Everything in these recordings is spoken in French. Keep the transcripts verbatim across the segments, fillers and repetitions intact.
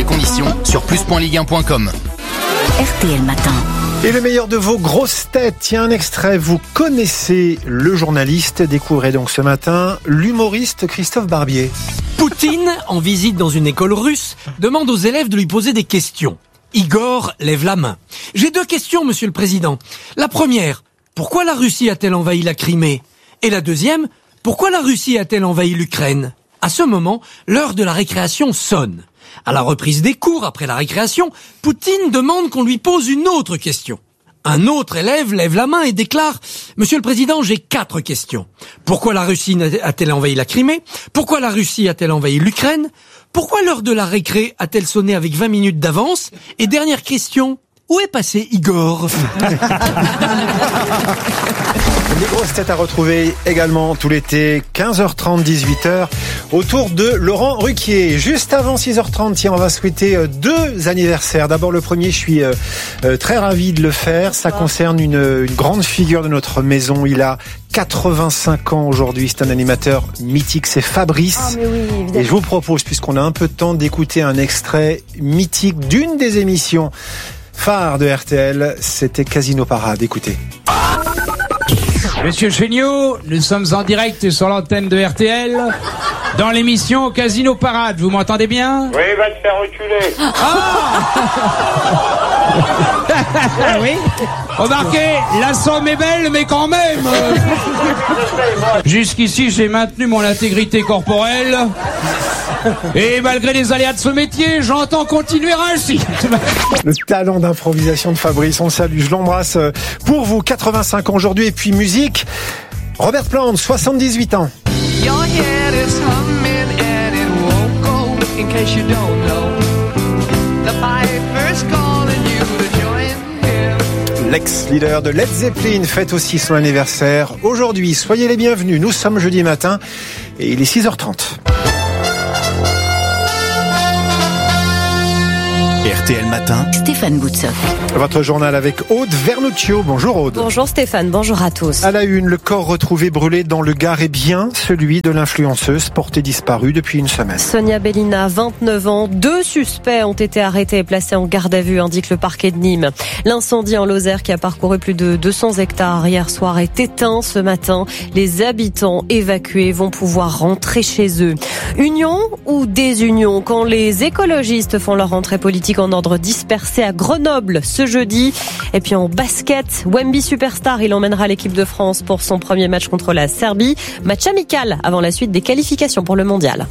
et conditions sur plus point ligue un point com. R T L Matin. Et le meilleur de vos grosses têtes, tiens un extrait, vous connaissez le journaliste, découvrez donc ce matin l'humoriste Christophe Barbier. Poutine, en visite dans une école russe, demande aux élèves de lui poser des questions. Igor lève la main. J'ai deux questions, monsieur le président. La première, pourquoi la Russie a-t-elle envahi la Crimée ? Et la deuxième, pourquoi la Russie a-t-elle envahi l'Ukraine ? À ce moment, l'heure de la récréation sonne. À la reprise des cours, après la récréation, Poutine demande qu'on lui pose une autre question. Un autre élève lève la main et déclare « Monsieur le Président, j'ai quatre questions. Pourquoi la Russie a-t-elle envahi la Crimée ? Pourquoi la Russie a-t-elle envahi l'Ukraine ? Pourquoi l'heure de la récré a-t-elle sonné avec vingt minutes d'avance ? Et dernière question, où est passé Igor ?» Les grosses têtes à retrouver également tout l'été, quinze heures trente, dix-huit heures, autour de Laurent Ruquier. Juste avant six heures trente, tiens, on va souhaiter deux anniversaires. D'abord, le premier, je suis euh, très ravi de le faire. Ça concerne une, une grande figure de notre maison. Il a quatre-vingt-cinq ans aujourd'hui. C'est un animateur mythique, c'est Fabrice. Oh, mais oui, évidemment. Et je vous propose, puisqu'on a un peu de temps, d'écouter un extrait mythique d'une des émissions phares de R T L. C'était Casino Parade. Écoutez. Monsieur Chéniaud, nous sommes en direct sur l'antenne de R T L dans l'émission Casino Parade. Vous m'entendez bien ? Oui, va te faire reculer. Ah oui. Remarquez, la somme est belle, mais quand même. euh, Jusqu'ici, j'ai maintenu mon intégrité corporelle. Et malgré les aléas de ce métier, j'entends continuer ainsi. Le talent d'improvisation de Fabrice, on le salue, je l'embrasse pour vous, quatre-vingt-cinq ans aujourd'hui, et puis musique, Robert Plant, soixante-dix-huit ans. L'ex-leader de Led Zeppelin fête aussi son anniversaire aujourd'hui, soyez les bienvenus, nous sommes jeudi matin et il est six heures trente. R T L Matin, Stéphane Boutsoff. Votre journal avec Aude Vernuccio. Bonjour Aude. Bonjour Stéphane, bonjour à tous. À la une, le corps retrouvé brûlé dans le Gard est bien celui de l'influenceuse portée disparue depuis une semaine. Sonia Bellina, vingt-neuf ans. Deux suspects ont été arrêtés et placés en garde à vue, indique le parquet de Nîmes. L'incendie en Lozère qui a parcouru plus de deux cents hectares hier soir est éteint ce matin. Les habitants évacués vont pouvoir rentrer chez eux. Union ou désunion ? Quand les écologistes font leur rentrée politique en ordre dispersé à Grenoble ce jeudi. Et puis en basket, Wemby Superstar, il emmènera l'équipe de France pour son premier match contre la Serbie. Match amical avant la suite des qualifications pour le mondial.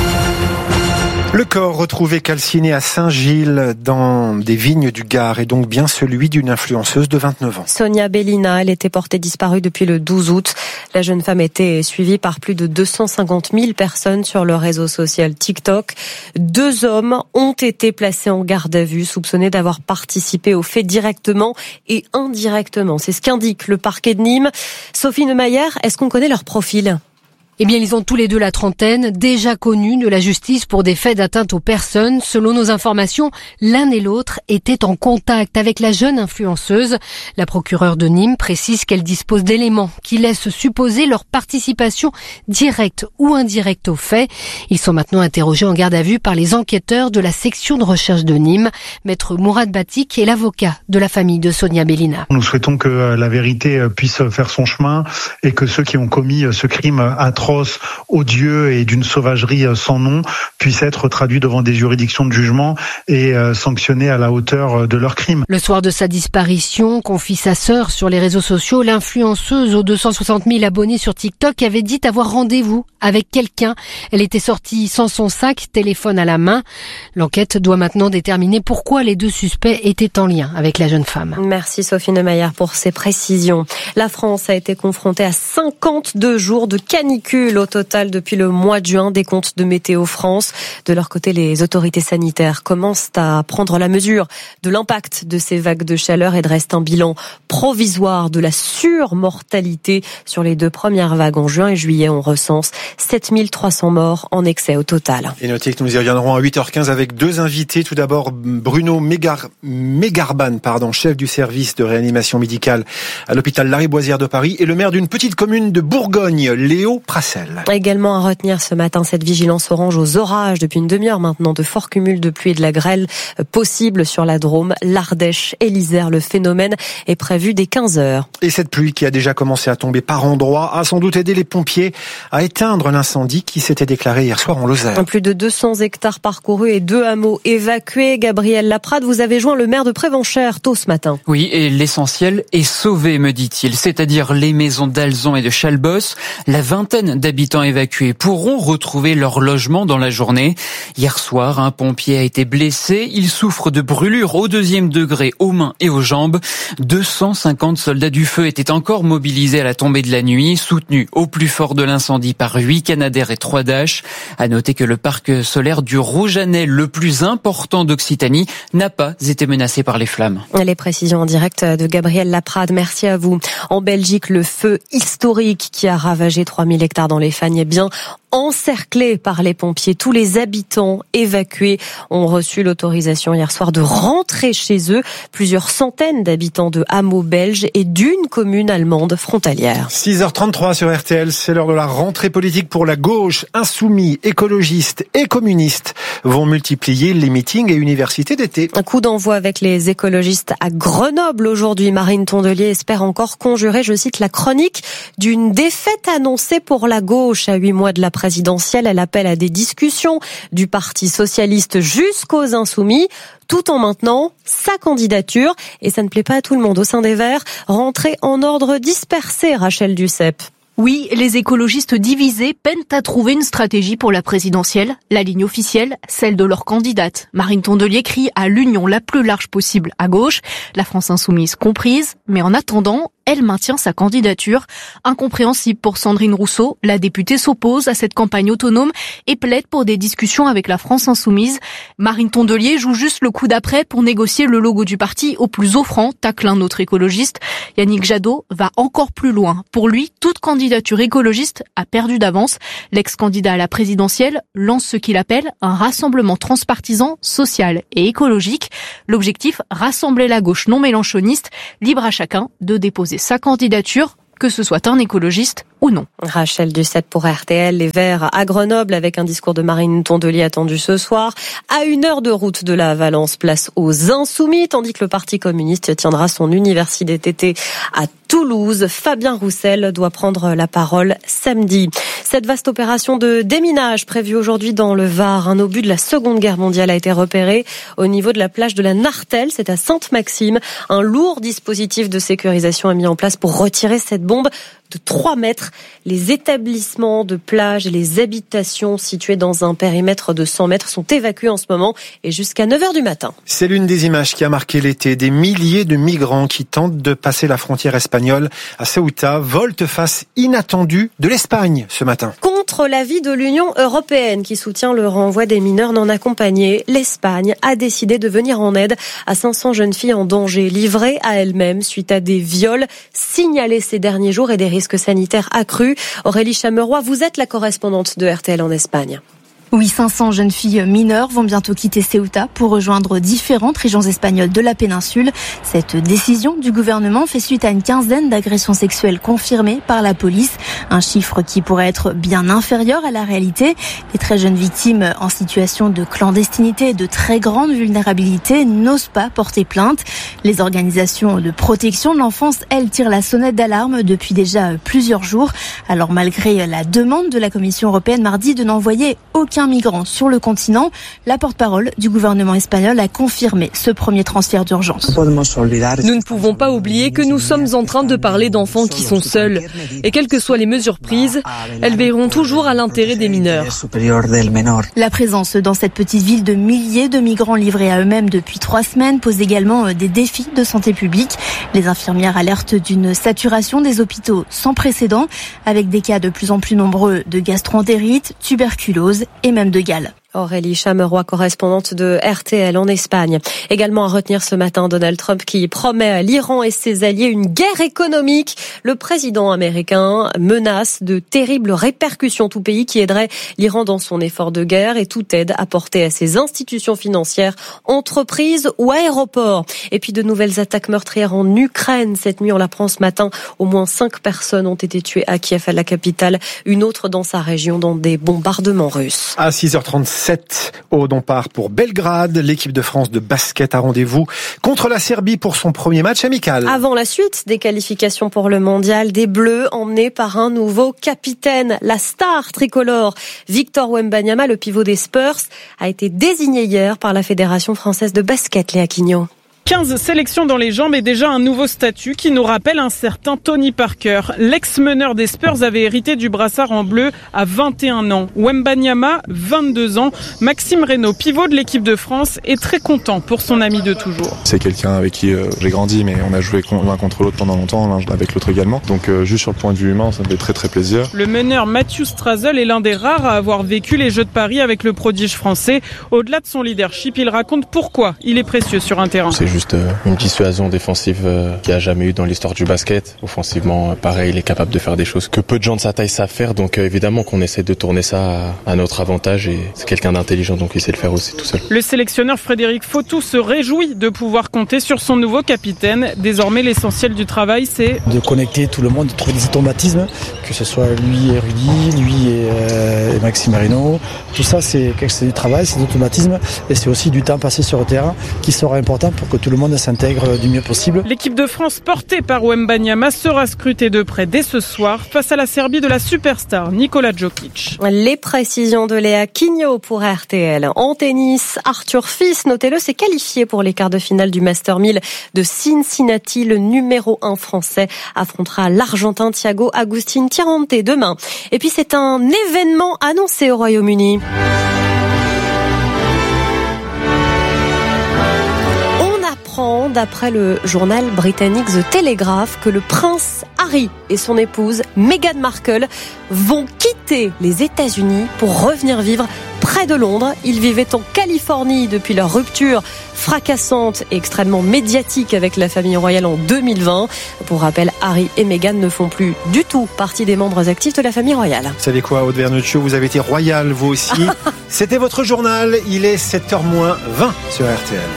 Le corps retrouvé calciné à Saint-Gilles dans des vignes du Gard est donc bien celui d'une influenceuse de vingt-neuf ans. Sonia Bellina, elle était portée disparue depuis le douze août. La jeune femme était suivie par plus de deux cent cinquante mille personnes sur le réseau social TikTok. Deux hommes ont été placés en garde à vue, soupçonnés d'avoir participé au fait directement et indirectement. C'est ce qu'indique le parquet de Nîmes. Sophie Neumayer, est-ce qu'on connaît leur profil ? Eh bien, ils ont tous les deux la trentaine, déjà connus de la justice pour des faits d'atteinte aux personnes. Selon nos informations, l'un et l'autre étaient en contact avec la jeune influenceuse. La procureure de Nîmes précise qu'elle dispose d'éléments qui laissent supposer leur participation directe ou indirecte aux faits. Ils sont maintenant interrogés en garde à vue par les enquêteurs de la section de recherche de Nîmes. Maître Mourad Batik est l'avocat de la famille de Sonia Bellina. Nous souhaitons que la vérité puisse faire son chemin et que ceux qui ont commis ce crime atroce, odieux et d'une sauvagerie sans nom puissent être traduits devant des juridictions de jugement et sanctionnés à la hauteur de leur crime. Le soir de sa disparition, confie sa sœur sur les réseaux sociaux, l'influenceuse aux deux cent soixante mille abonnés sur TikTok avait dit avoir rendez-vous avec quelqu'un. Elle était sortie sans son sac, téléphone à la main. L'enquête doit maintenant déterminer pourquoi les deux suspects étaient en lien avec la jeune femme. Merci Sophie Neumayer pour ces précisions. La France a été confrontée à cinquante-deux jours de canicule au total depuis le mois de juin, des comptes de Météo France. De leur côté, les autorités sanitaires commencent à prendre la mesure de l'impact de ces vagues de chaleur et dressent un bilan provisoire de la surmortalité. Sur les deux premières vagues en juin et juillet, on recense sept mille trois cents morts en excès au total. Et notez que nous y reviendrons à huit heures quinze avec deux invités. Tout d'abord, Bruno Mégar... Mégarban, pardon, chef du service de réanimation médicale à l'hôpital Lariboisière de Paris et le maire d'une petite commune de Bourgogne, Léo Prassas. Racel. Également à retenir ce matin cette vigilance orange aux orages depuis une demi-heure maintenant, de forts cumuls de pluie et de la grêle possibles sur la Drôme, l'Ardèche et l'Isère. Le phénomène est prévu dès quinze heures. Et cette pluie qui a déjà commencé à tomber par endroits a sans doute aidé les pompiers à éteindre l'incendie qui s'était déclaré hier soir en Lozère. Plus de deux cents hectares parcourus et deux hameaux évacués. Gabriel Laprade, vous avez joint le maire de Prévenchères tôt ce matin. Oui, et l'essentiel est sauvé, me dit-il, c'est-à-dire les maisons d'Alzon et de Chalbos. La vingtaine d'habitants évacués pourront retrouver leur logement dans la journée. Hier soir, un pompier a été blessé. Il souffre de brûlures au deuxième degré aux mains et aux jambes. deux cent cinquante soldats du feu étaient encore mobilisés à la tombée de la nuit, soutenus au plus fort de l'incendie par huit Canadair et trois Dash. À noter que le parc solaire du Rougeannais, le plus important d'Occitanie, n'a pas été menacé par les flammes. Les précisions en direct de Gabriel Laprade, merci à vous. En Belgique, le feu historique qui a ravagé trois mille hectares dans les Fagnes est bien encerclés par les pompiers. Tous les habitants évacués ont reçu l'autorisation hier soir de rentrer chez eux. Plusieurs centaines d'habitants de hameaux belges et d'une commune allemande frontalière. six heures trente-trois sur R T L, c'est l'heure de la rentrée politique pour la gauche. Insoumis, écologistes et communistes vont multiplier les meetings et universités d'été. Un coup d'envoi avec les écologistes à Grenoble aujourd'hui. Marine Tondelier espère encore conjurer, je cite, la chronique d'une défaite annoncée pour la gauche à huit mois de la présidentielle. Elle appelle à des discussions du Parti socialiste jusqu'aux Insoumis, tout en maintenant sa candidature. Et ça ne plaît pas à tout le monde au sein des Verts. Rentrée en ordre dispersé, Rachel Duceppe. Oui, les écologistes divisés peinent à trouver une stratégie pour la présidentielle. La ligne officielle, celle de leur candidate. Marine Tondelier crie à l'union la plus large possible à gauche, la France insoumise comprise. Mais en attendant, elle maintient sa candidature. Incompréhensible pour Sandrine Rousseau, la députée s'oppose à cette campagne autonome et plaide pour des discussions avec la France insoumise. Marine Tondelier joue juste le coup d'après pour négocier le logo du parti au plus offrant, tacle un autre écologiste. Yannick Jadot va encore plus loin. Pour lui, toute candidature écologiste a perdu d'avance. L'ex-candidat à la présidentielle lance ce qu'il appelle un rassemblement transpartisan, social et écologique. L'objectif, rassembler la gauche non mélenchoniste, libre à chacun de déposer sa candidature, que ce soit un écologiste ou non. Rachel Duceppe pour R T L, les Verts à Grenoble avec un discours de Marine Tondelier attendu ce soir. À une heure de route de la Valence, place aux Insoumis, tandis que le Parti communiste tiendra son université d'été à Toulouse. Fabien Roussel doit prendre la parole samedi. Cette vaste opération de déminage prévue aujourd'hui dans le Var, un obus de la Seconde Guerre mondiale a été repéré au niveau de la plage de la Nartelle, c'est à Sainte-Maxime. Un lourd dispositif de sécurisation est mis en place pour retirer cette bombe de trois mètres. Les établissements de plage et les habitations situées dans un périmètre de cent mètres sont évacués en ce moment et jusqu'à neuf heures du matin. C'est l'une des images qui a marqué l'été. Des milliers de migrants qui tentent de passer la frontière espagnole à Ceuta, volte-face inattendue de l'Espagne ce matin. Contre l'avis de l'Union européenne qui soutient le renvoi des mineurs non accompagnés, l'Espagne a décidé de venir en aide à cinq cents jeunes filles en danger, livrées à elles-mêmes suite à des viols signalés ces derniers jours et des risques sanitaires accrus. Aurélie Chameroy, vous êtes la correspondante de R T L en Espagne. Oui, cinq cents jeunes filles mineures vont bientôt quitter Ceuta pour rejoindre différentes régions espagnoles de la péninsule. Cette décision du gouvernement fait suite à une quinzaine d'agressions sexuelles confirmées par la police. Un chiffre qui pourrait être bien inférieur à la réalité. Les très jeunes victimes en situation de clandestinité et de très grande vulnérabilité n'osent pas porter plainte. Les organisations de protection de l'enfance, elles, tirent la sonnette d'alarme depuis déjà plusieurs jours. Alors malgré la demande de la Commission européenne mardi de n'envoyer aucun migrants sur le continent, la porte-parole du gouvernement espagnol a confirmé ce premier transfert d'urgence. Nous ne pouvons pas oublier que nous sommes en train de parler d'enfants qui sont seuls. Et quelles que soient les mesures prises, elles veilleront toujours à l'intérêt des mineurs. La présence dans cette petite ville de milliers de migrants livrés à eux-mêmes depuis trois semaines pose également des défis de santé publique. Les infirmières alertent d'une saturation des hôpitaux sans précédent, avec des cas de plus en plus nombreux de gastro-entérite, tuberculose et même de Galles. Aurélie Chameroy, correspondante de R T L en Espagne. Également à retenir ce matin, Donald Trump qui promet à l'Iran et ses alliés une guerre économique. Le président américain menace de terribles répercussions. Tout pays qui aiderait l'Iran dans son effort de guerre et toute aide apportée à ses institutions financières, entreprises ou aéroports. Et puis de nouvelles attaques meurtrières en Ukraine. Cette nuit, on l'apprend ce matin, au moins cinq personnes ont été tuées à Kiev, à la capitale. Une autre dans sa région dans des bombardements russes. À six heures trente-sept, Aude, on part pour Belgrade. L'équipe de France de basket a rendez-vous contre la Serbie pour son premier match amical. Avant la suite des qualifications pour le mondial, des Bleus emmenés par un nouveau capitaine. La star tricolore, Victor Wembanyama, le pivot des Spurs, a été désigné hier par la Fédération française de basket, Léa Quignot. quinze sélections dans les jambes et déjà un nouveau statut qui nous rappelle un certain Tony Parker. L'ex-meneur des Spurs avait hérité du brassard en bleu à vingt et un ans. Wembanyama, vingt-deux ans. Maxime Reynaud, pivot de l'équipe de France, est très content pour son ami de toujours. C'est quelqu'un avec qui euh, j'ai grandi, mais on a joué l'un contre l'autre pendant longtemps, l'un avec l'autre également. Donc euh, juste sur le point de vue humain, ça me fait très très plaisir. Le meneur Matthew Strazel est l'un des rares à avoir vécu les Jeux de Paris avec le prodige français. Au-delà de son leadership, il raconte pourquoi il est précieux sur un terrain. C'est juste une dissuasion défensive qu'il n'y a jamais eu dans l'histoire du basket. Offensivement, pareil, il est capable de faire des choses que peu de gens de sa taille savent faire. Donc évidemment qu'on essaie de tourner ça à notre avantage et c'est quelqu'un d'intelligent, donc il sait le faire aussi tout seul. Le sélectionneur Frédéric Fautou se réjouit de pouvoir compter sur son nouveau capitaine. Désormais, l'essentiel du travail, c'est de connecter tout le monde, de trouver des automatismes, que ce soit lui et Rudy, lui et, euh, et Maxime Reynaud. Tout ça, c'est, c'est du travail, c'est des automatismes et c'est aussi du temps passé sur le terrain qui sera important pour que tout le monde s'intègre du mieux possible. L'équipe de France portée par Wembanyama sera scrutée de près dès ce soir face à la Serbie de la superstar Nikola Jokic. Les précisions de Léa Quignot pour R T L. En tennis, Arthur Fils, notez-le, s'est qualifié pour les quarts de finale du Master mille de Cincinnati. Le numéro un français affrontera l'Argentin Thiago Agustin Tirante demain. Et puis c'est un événement annoncé au Royaume-Uni. D'après le journal britannique The Telegraph, que le prince Harry et son épouse Meghan Markle vont quitter les États-Unis pour revenir vivre près de Londres. Ils vivaient en Californie depuis leur rupture fracassante et extrêmement médiatique avec la famille royale en deux mille vingt. Pour rappel, Harry et Meghan ne font plus du tout partie des membres actifs de la famille royale. Vous savez quoi, Aude Vernuccio, vous avez été royal vous aussi. C'était votre journal, il est sept heures moins vingt sur R T L.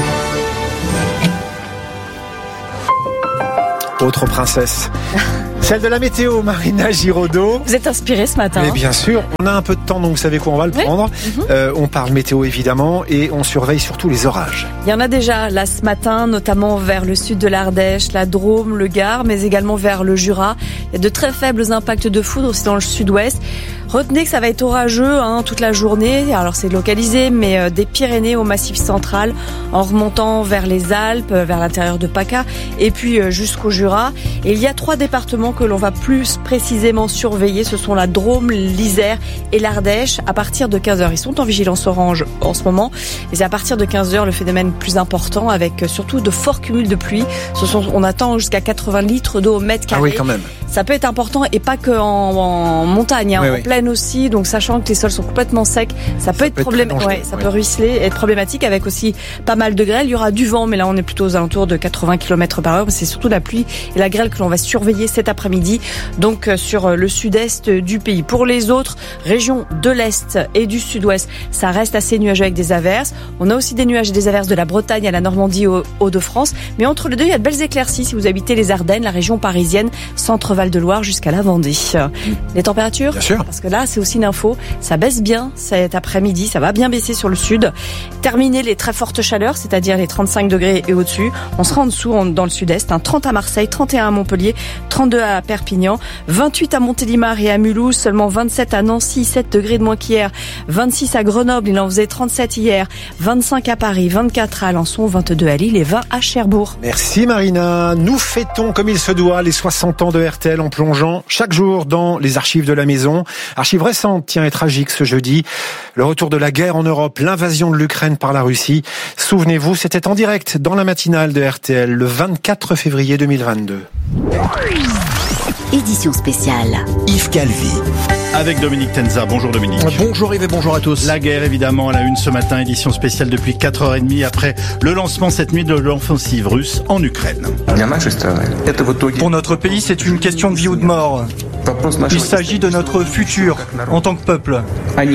Autre princesse, celle de la météo, Marina Giraudot. Vous êtes inspirée ce matin. Mais bien sûr, on a un peu de temps, donc vous savez quoi, on va le prendre. Oui. Mm-hmm. Euh, on parle météo évidemment et on surveille surtout les orages. Il y en a déjà là ce matin, notamment vers le sud de l'Ardèche, la Drôme, le Gard, mais également vers le Jura. Il y a de très faibles impacts de foudre aussi dans le sud-ouest. Retenez que ça va être orageux hein, toute la journée. Alors c'est localisé, mais euh, des Pyrénées au Massif central, en remontant vers les Alpes, vers l'intérieur de PACA, et puis euh, jusqu'au Jura. Et il y a trois départements que l'on va plus précisément surveiller. Ce sont la Drôme, l'Isère et l'Ardèche. À partir de quinze heures, ils sont en vigilance orange en ce moment. Et c'est à partir de quinze heures le phénomène plus important, avec surtout de forts cumuls de pluie. Ce sont, on attend jusqu'à quatre-vingts litres d'eau au mètre carré. Ah oui, quand même. Ça peut être important et pas qu'en en montagne, hein, oui, en oui. plaine aussi. Donc sachant que les sols sont complètement secs, ça peut ça être problématique. Ouais, ça ouais. peut ruisseler et être problématique avec aussi pas mal de grêle. Il y aura du vent, mais là on est plutôt aux alentours de quatre-vingts kilomètres par heure. C'est surtout la pluie et la grêle que l'on va surveiller cet après-midi. Donc sur le sud-est du pays. Pour les autres régions de l'est et du sud-ouest, ça reste assez nuageux avec des averses. On a aussi des nuages et des averses de la Bretagne à la Normandie aux Hauts-de-France. Mais entre les deux, il y a de belles éclaircies si vous habitez les Ardennes, la région parisienne, centre Val de Loire jusqu'à la Vendée. Les températures, bien sûr. Parce que là, c'est aussi une info, ça baisse bien cet après-midi, ça va bien baisser sur le sud. Terminer les très fortes chaleurs, c'est-à-dire les trente-cinq degrés et au-dessus. On sera en dessous en, dans le sud-est, hein, trente à Marseille, trente et un à Montpellier, trente-deux à Perpignan, vingt-huit à Montélimar et à Mulhouse, seulement vingt-sept à Nancy, sept degrés de moins qu'hier, vingt-six à Grenoble, il en faisait trente-sept hier, vingt-cinq à Paris, vingt-quatre à Alençon, vingt-deux à Lille et vingt à Cherbourg. Merci Marina. Nous fêtons comme il se doit les soixante ans de R T L en plongeant chaque jour dans les archives de la maison. Archives récentes, tiens, et tragiques ce jeudi. Le retour de la guerre en Europe, l'invasion de l'Ukraine par la Russie. Souvenez-vous, c'était en direct dans la matinale de R T L le vingt-quatre février deux mille vingt-deux. Édition édition spéciale. Yves Calvi. Avec Dominique Tenza. Bonjour Dominique. Bonjour Yves et bonjour à tous. La guerre évidemment à la une ce matin, édition spéciale depuis quatre heures trente après le lancement cette nuit de l'offensive russe en Ukraine. Pour notre pays, c'est une question de vie ou de mort. Il s'agit de notre futur en tant que peuple.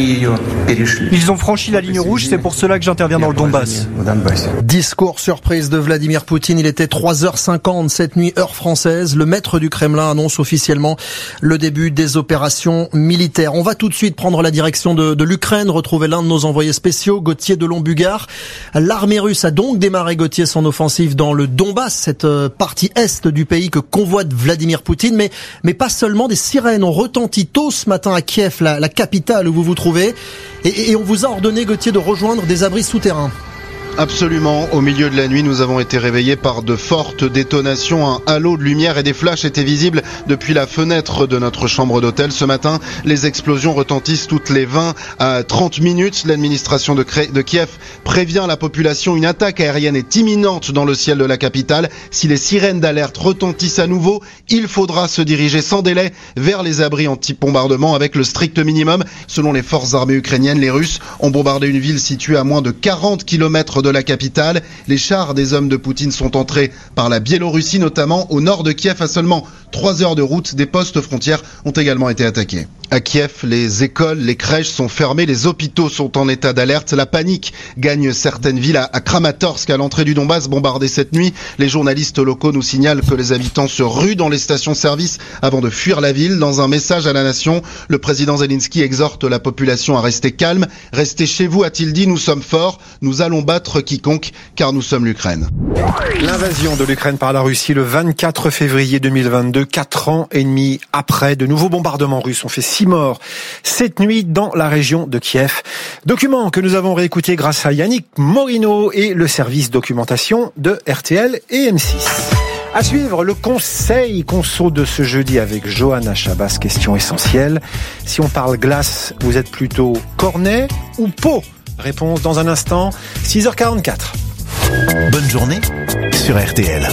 Ils ont franchi la ligne rouge, c'est pour cela que j'interviens dans le Donbass. Discours surprise de Vladimir Poutine, il était trois heures cinquante cette nuit heure française. Le maître du Kremlin annonce officiellement le début des opérations militaires. On va tout de suite prendre la direction de, de l'Ukraine, retrouver l'un de nos envoyés spéciaux, Gauthier Delon-Bugard. L'armée russe a donc démarré, Gauthier, son offensive dans le Donbass, cette partie est du pays que convoite Vladimir Poutine, mais, mais pas seulement. Des sirènes ont retenti tôt ce matin à Kiev, la, la capitale où vous vous trouvez, et, et on vous a ordonné, Gauthier, de rejoindre des abris souterrains. Absolument. Au milieu de la nuit, nous avons été réveillés par de fortes détonations. Un halo de lumière et des flashs étaient visibles depuis la fenêtre de notre chambre d'hôtel. Ce matin, les explosions retentissent toutes les vingt à trente minutes. L'administration de, Cré- de Kiev prévient la population. Une attaque aérienne est imminente dans le ciel de la capitale. Si les sirènes d'alerte retentissent à nouveau, il faudra se diriger sans délai vers les abris anti-bombardement avec le strict minimum. Selon les forces armées ukrainiennes, les Russes ont bombardé une ville située à moins de quarante kilomètres de de la capitale. Les chars des hommes de Poutine sont entrés par la Biélorussie, notamment au nord de Kiev, à seulement trois heures de route. Des postes frontières ont également été attaqués. À Kiev, les écoles, les crèches sont fermées, les hôpitaux sont en état d'alerte. La panique gagne certaines villes. À Kramatorsk, à l'entrée du Donbass, bombardée cette nuit. Les journalistes locaux nous signalent que les habitants se ruent dans les stations-service avant de fuir la ville. Dans un message à la nation, le président Zelensky exhorte la population à rester calme. Restez chez vous, a-t-il dit, nous sommes forts, nous allons battre quiconque, car nous sommes l'Ukraine. L'invasion de l'Ukraine par la Russie le vingt-quatre février deux mille vingt-deux, quatre ans et demi après, de nouveaux bombardements russes ont fait six morts cette nuit dans la région de Kiev. Document que nous avons réécouté grâce à Yannick Morino et le service documentation de R T L et M six. À suivre, le conseil conso de ce jeudi avec Johanna Chabas. Question essentielle. Si on parle glace, vous êtes plutôt cornet ou pot? Réponse dans un instant, six heures quarante-quatre. Bonne journée sur R T L.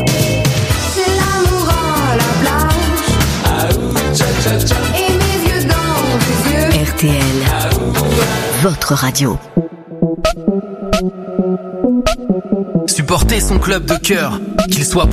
R T L, votre radio. Supporter son club de cœur, qu'il soit